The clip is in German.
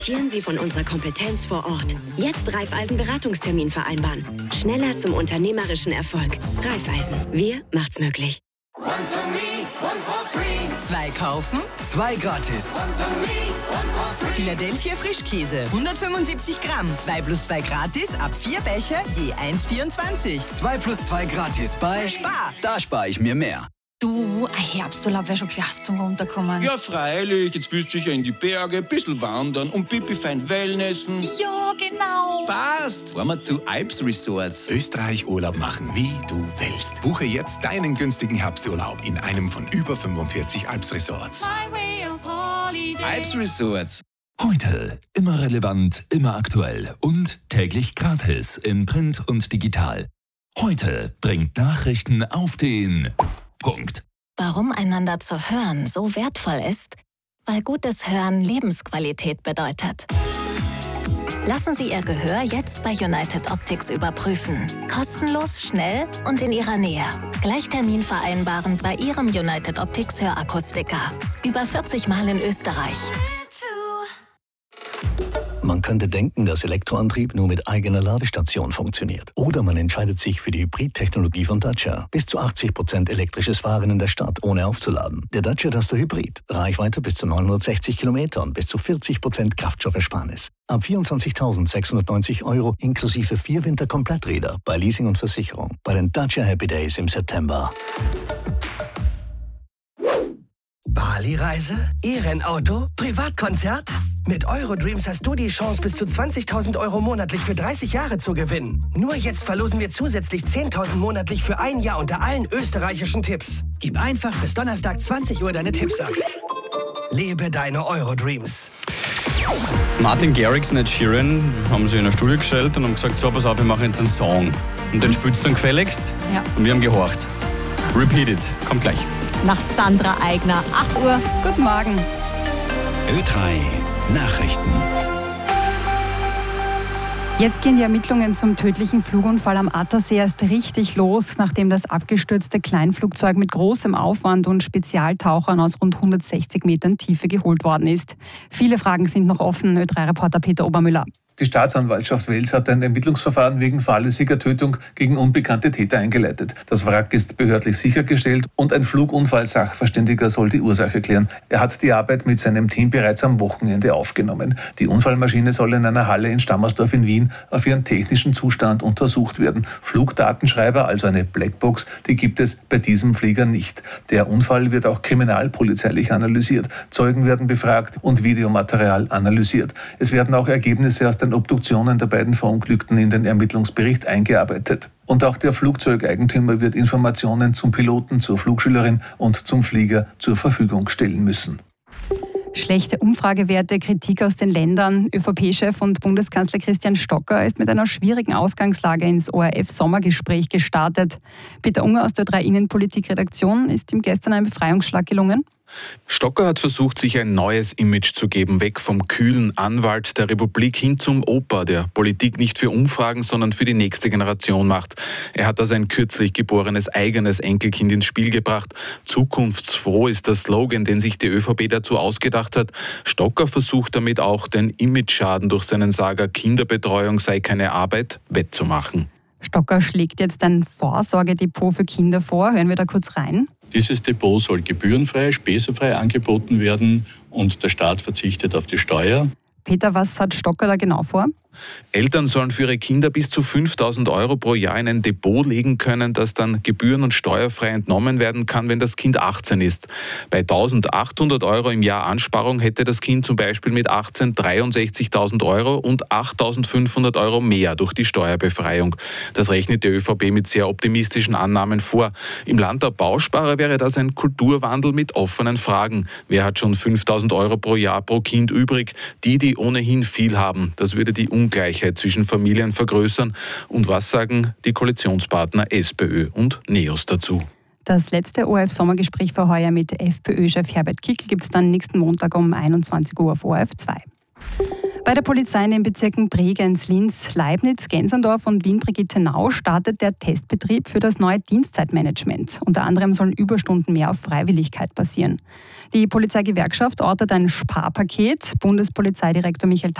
Profitieren Sie von unserer Kompetenz vor Ort. Jetzt Raiffeisen-Beratungstermin vereinbaren. Schneller zum unternehmerischen Erfolg. Raiffeisen. Wir macht's möglich. One for me, one for free. 2 kaufen, 2 gratis. One for me, one for free. Philadelphia Frischkäse, 175 Gramm, 2 plus 2 gratis, ab 4 Becher, je 1,24. 2 plus 2 gratis bei Spar. Da spare ich mir mehr. Du, ein Herbsturlaub wäre schon klasse zum Runterkommen. Ja, freilich. Jetzt willst du sicher in die Berge, ein bisschen wandern und pipi fein Wellnessen. Ja, genau. Passt. Fahren wir zu Alps Resorts. Österreich Urlaub machen, wie du willst. Buche jetzt deinen günstigen Herbsturlaub in einem von über 45 Alps Resorts. Alps Resorts. Heute immer relevant, immer aktuell und täglich gratis in Print und digital. Heute bringt Nachrichten auf den Punkt. Warum einander zu hören so wertvoll ist? Weil gutes Hören Lebensqualität bedeutet. Lassen Sie Ihr Gehör jetzt bei United Optics überprüfen. Kostenlos, schnell und in Ihrer Nähe. Gleich Termin vereinbaren bei Ihrem United Optics Hörakustiker. Über 40 Mal in Österreich. Man könnte denken, dass Elektroantrieb nur mit eigener Ladestation funktioniert. Oder man entscheidet sich für die Hybrid-Technologie von Dacia. Bis zu 80% elektrisches Fahren in der Stadt, ohne aufzuladen. Der Dacia Duster Hybrid. Reichweite bis zu 960 Kilometer und bis zu 40% Kraftstoffersparnis. Ab 24.690 € inklusive 4 Winterkompletträder bei Leasing und Versicherung. Bei den Dacia Happy Days im September. Bali-Reise? E-Rennauto? Privatkonzert? Mit Eurodreams hast du die Chance, bis zu 20.000 € monatlich für 30 Jahre zu gewinnen. Nur jetzt verlosen wir zusätzlich 10.000 monatlich für ein Jahr unter allen österreichischen Tipps. Gib einfach bis Donnerstag 20 Uhr deine Tipps ab. Lebe deine Eurodreams. Martin Garrix und Ed Sheeran haben sich in eine Studie gestellt und haben gesagt, so, pass auf, wir machen jetzt einen Song. Und den spielst du dann gefälligst. Ja. Und wir haben gehorcht. Repeat it. Kommt gleich. Nach Sandra Eigner, 8 Uhr. Guten Morgen. Ö3 Nachrichten. Jetzt gehen die Ermittlungen zum tödlichen Flugunfall am Attersee erst richtig los, nachdem das abgestürzte Kleinflugzeug mit großem Aufwand und Spezialtauchern aus rund 160 Metern Tiefe geholt worden ist. Viele Fragen sind noch offen, Ö3-Reporter Peter Obermüller. Die Staatsanwaltschaft Wels hat ein Ermittlungsverfahren wegen fahrlässiger Tötung gegen unbekannte Täter eingeleitet. Das Wrack ist behördlich sichergestellt und ein Flugunfall-Sachverständiger soll die Ursache klären. Er hat die Arbeit mit seinem Team bereits am Wochenende aufgenommen. Die Unfallmaschine soll in einer Halle in Stammersdorf in Wien auf ihren technischen Zustand untersucht werden. Flugdatenschreiber, also eine Blackbox, die gibt es bei diesem Flieger nicht. Der Unfall wird auch kriminalpolizeilich analysiert. Zeugen werden befragt und Videomaterial analysiert. Es werden auch Ergebnisse aus den Obduktionen der beiden Verunglückten in den Ermittlungsbericht eingearbeitet. Und auch der Flugzeugeigentümer wird Informationen zum Piloten, zur Flugschülerin und zum Flieger zur Verfügung stellen müssen. Schlechte Umfragewerte, Kritik aus den Ländern. ÖVP-Chef und Bundeskanzler Christian Stocker ist mit einer schwierigen Ausgangslage ins ORF-Sommergespräch gestartet. Peter Unger aus der Ö3 Innenpolitik-Redaktion. Ist ihm gestern ein Befreiungsschlag gelungen? Stocker hat versucht, sich ein neues Image zu geben, weg vom kühlen Anwalt der Republik hin zum Opa, der Politik nicht für Umfragen, sondern für die nächste Generation macht. Er hat da sein kürzlich geborenes eigenes Enkelkind ins Spiel gebracht. Zukunftsfroh ist der Slogan, den sich die ÖVP dazu ausgedacht hat. Stocker versucht damit auch, den Imageschaden durch seinen Sager Kinderbetreuung sei keine Arbeit wettzumachen. Stocker schlägt jetzt ein Vorsorgedepot für Kinder vor. Hören wir da kurz rein. Dieses Depot soll gebührenfrei, spesenfrei angeboten werden und der Staat verzichtet auf die Steuer. Peter, was hat Stocker da genau vor? Eltern sollen für ihre Kinder bis zu 5.000 € pro Jahr in ein Depot legen können, das dann gebühren- und steuerfrei entnommen werden kann, wenn das Kind 18 ist. Bei 1.800 € im Jahr Ansparung hätte das Kind zum Beispiel mit 18 63.000 € und 8.500 € mehr durch die Steuerbefreiung. Das rechnet die ÖVP mit sehr optimistischen Annahmen vor. Im Land der Bausparer wäre das ein Kulturwandel mit offenen Fragen. Wer hat schon 5.000 € pro Jahr pro Kind übrig? Die ohnehin viel haben. Das würde die Ungleichheit zwischen Familien vergrößern. Und was sagen die Koalitionspartner SPÖ und NEOS dazu? Das letzte ORF-Sommergespräch für heuer mit FPÖ-Chef Herbert Kickl gibt es dann nächsten Montag um 21 Uhr auf ORF 2. Bei der Polizei in den Bezirken Bregenz, Linz, Leibniz, Gensendorf und Wien-Brigittenau startet der Testbetrieb für das neue Dienstzeitmanagement. Unter anderem sollen Überstunden mehr auf Freiwilligkeit basieren. Die Polizeigewerkschaft ortet ein Sparpaket. Bundespolizeidirektor Michael